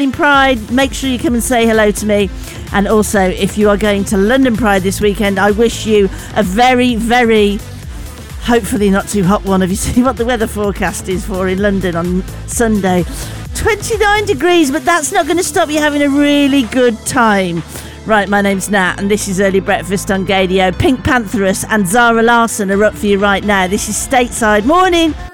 travelling Pride, make sure you come and say hello to me. And also, if you are going to London Pride this weekend, I wish you a very, very, hopefully not too hot one. Have you seen what the weather forecast is for in London on Sunday? 29 degrees, but that's not going to stop you having a really good time. Right, my name's Nat, and this is Early Breakfast on Gadio. Pink Pantheress and Zara Larsson are up for you right now. This is Stateside Morning.